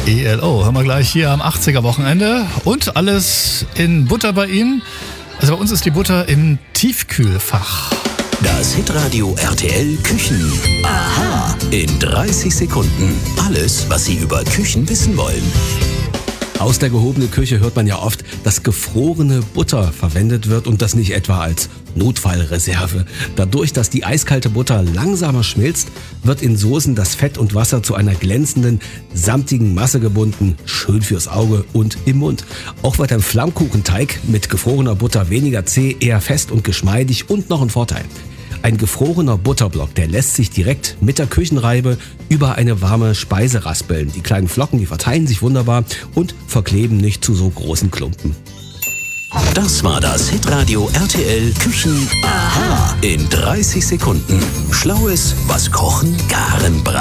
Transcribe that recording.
ELO haben wir gleich hier am 80er-Wochenende. Und alles in Butter bei Ihnen. Also bei uns ist die Butter im Tiefkühlfach. Das Hitradio RTL Küchen. Aha. In 30 Sekunden. Alles, was Sie über Küchen wissen wollen. Aus der gehobenen Küche hört man ja oft, dass gefrorene Butter verwendet wird und das nicht etwa als Notfallreserve. Dadurch, dass die eiskalte Butter langsamer schmilzt, wird in Soßen das Fett und Wasser zu einer glänzenden, samtigen Masse gebunden, schön fürs Auge und im Mund. Auch wird ein Flammkuchenteig mit gefrorener Butter weniger zäh, eher fest und geschmeidig und noch ein Vorteil. Ein gefrorener Butterblock, der lässt sich direkt mit der Küchenreibe über eine warme Speise raspeln. Die kleinen Flocken, die verteilen sich wunderbar und verkleben nicht zu so großen Klumpen. Das war das Hitradio RTL Küchen. Aha. In 30 Sekunden. Schlaues, was Kochen, Garen, Braten